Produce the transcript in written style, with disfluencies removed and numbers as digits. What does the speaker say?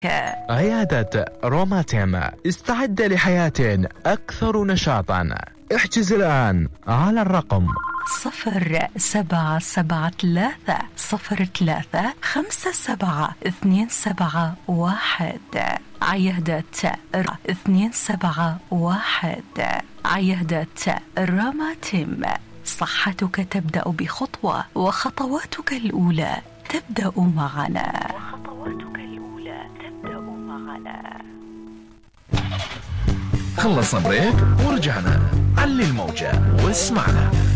عيادة روماتيم، استعد لحياة أكثر نشاطا. احجز الآن على الرقم 0773 عيادة 271. عيادة روماتيم، صحتك تبدأ بخطوة وخطواتك الأولى تبدأ معنا. خلصنا بريك ورجعنا. علي الموجة واسمعنا.